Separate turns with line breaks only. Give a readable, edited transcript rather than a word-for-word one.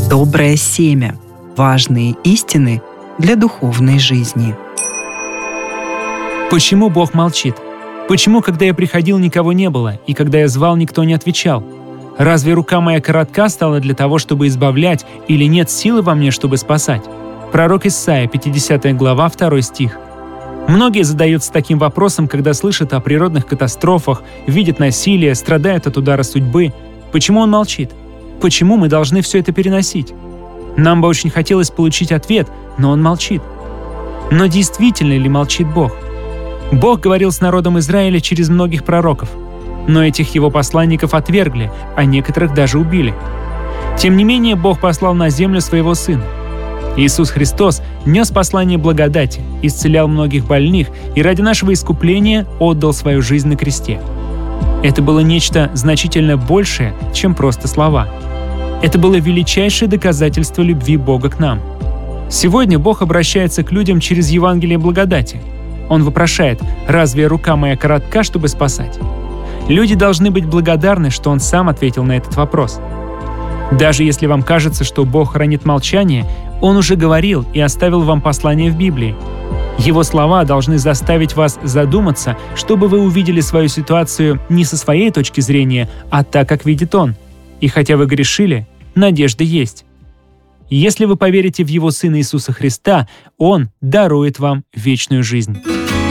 Доброе семя. Важные истины для духовной жизни.
Почему Бог молчит? Почему, когда я приходил, никого не было, и когда я звал, никто не отвечал? Разве рука моя коротка стала для того, чтобы избавлять, или нет силы во мне, чтобы спасать? Пророк Исайя, 50 глава, 2 стих. Многие задаются таким вопросом, когда слышат о природных катастрофах, видят насилие, страдают от удара судьбы. Почему он молчит? Почему мы должны все это переносить? Нам бы очень хотелось получить ответ, но он молчит. Но действительно ли молчит Бог? Бог говорил с народом Израиля через многих пророков, но этих его посланников отвергли, а некоторых даже убили. Тем не менее, Бог послал на землю своего Сына. Иисус Христос нес послание благодати, исцелял многих больных и ради нашего искупления отдал свою жизнь на кресте. Это было нечто значительно большее, чем просто слова. Это было величайшее доказательство любви Бога к нам. Сегодня Бог обращается к людям через Евангелие благодати. Он вопрошает: «Разве рука моя коротка, чтобы спасать?» Люди должны быть благодарны, что Он сам ответил на этот вопрос. Даже если вам кажется, что Бог хранит молчание, Он уже говорил и оставил вам послание в Библии. Его слова должны заставить вас задуматься, чтобы вы увидели свою ситуацию не со своей точки зрения, а так, как видит Он. И хотя вы грешили, надежда есть. Если вы поверите в Его Сына Иисуса Христа, Он дарует вам вечную жизнь.